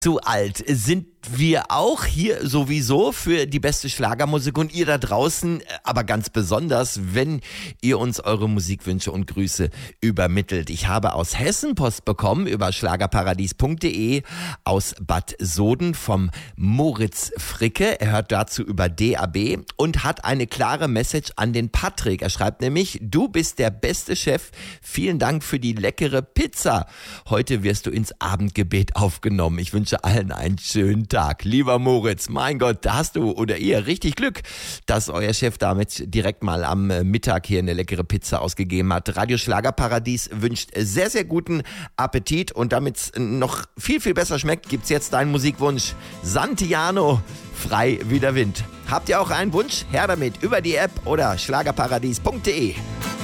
Zu alt sind wir auch hier sowieso für die beste Schlagermusik und ihr da draußen, aber ganz besonders, wenn ihr uns eure Musikwünsche und Grüße übermittelt. Ich habe aus Hessen Post bekommen über schlagerparadies.de aus Bad Soden vom Moritz Fricke. Er hört dazu über DAB und hat eine klare Message an den Patrick. Er schreibt nämlich: Du bist der beste Chef. Vielen Dank für die leckere Pizza. Heute wirst du ins Abendgebet aufgenommen. Ich wünsche allen einen schönen Tag. Lieber Moritz, mein Gott, da hast du oder ihr richtig Glück, dass euer Chef damit direkt mal am Mittag hier eine leckere Pizza ausgegeben hat. Radio Schlagerparadies wünscht sehr, sehr guten Appetit und damit es noch viel, viel besser schmeckt, gibt's jetzt deinen Musikwunsch. Santiano, frei wie der Wind. Habt ihr auch einen Wunsch? Her damit über die App oder schlagerparadies.de.